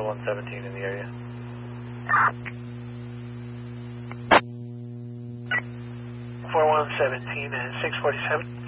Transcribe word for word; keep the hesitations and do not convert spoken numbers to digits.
one seventeen in the area. four one seventeen and six forty-seven.